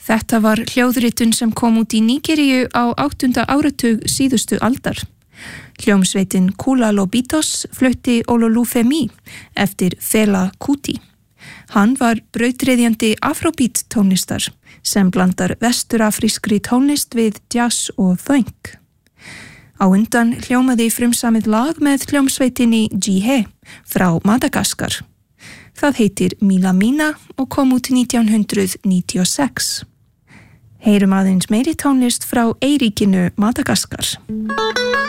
Þetta var hljóðritun sem kom út í Nígeríu á 8. áratug síðustu aldar. Hljómsveitin Kula Lobitos flutti Ololufemi eftir Fela Kuti. Hann var brautryðjandi afrobeat tónlistar sem blandar vesturafrískri tónlist við jazz og funk. Á undan hljómaði frumsamið lag með hljómsveitinni Jihe frá Madagaskar. Það heitir Mila Mina og kom út 1996. Heyrum aðeins meiri tónlist frá eyríkinu Madagaskar.